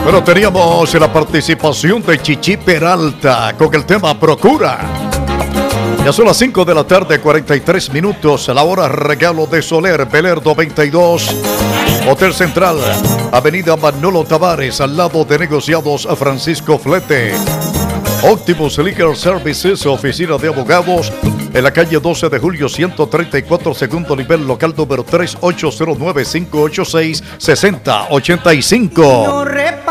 Pero teníamos la participación de Chichi Peralta con el tema Procura. Ya son las 5 de la tarde, 43 minutos. La hora regalo de Soler, Belerdo 22. Hotel Central, Avenida Manolo Tavares, al lado de Negociados Francisco Flete. Optimus Legal Services, oficina de abogados, en la calle 12 de julio 134, segundo nivel, local número 3809-586-6085.